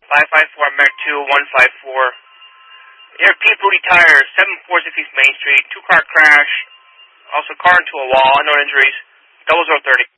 554 Americ 2154. Air P. Booty Tires, 746 East Main Street, two-car crash. Also car into a wall, unknown injuries. 0030.